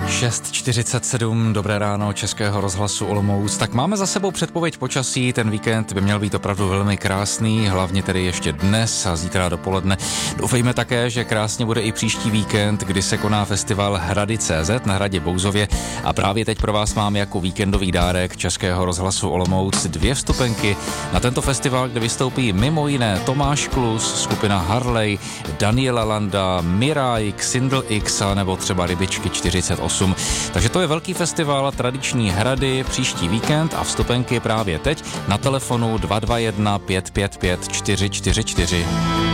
6:47, dobré ráno Českého rozhlasu Olomouc. Tak máme za sebou předpověď počasí, ten víkend by měl být opravdu velmi krásný, hlavně tedy ještě dnes a zítra dopoledne. Doufejme také, že krásně bude i příští víkend, kdy se koná festival Hrady.cz na hradě Bouzově a právě teď pro vás mám jako víkendový dárek Českého rozhlasu Olomouc 2 vstupenky na tento festival, kde vystoupí mimo jiné Tomáš Klus, skupina Harley, Daniela Landa, Mirai, Xindl X a nebo třeba Rybičky 48. Takže to je velký festival, tradiční Hrady, příští víkend a vstupenky právě teď na telefonu 221 555 444.